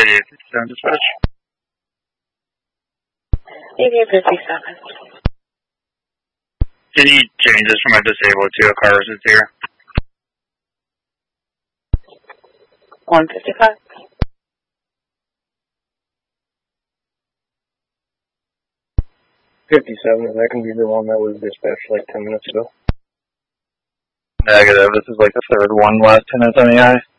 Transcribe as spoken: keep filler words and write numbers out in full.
eighty-eight fifty-seven dispatch. eighty-eight fifty-seven. Can you change this from a disabled to a car versus here? one fifty-five. fifty-seven, that can be the one that was dispatched like ten minutes ago. Negative, this is like the third one last ten minutes on the eye.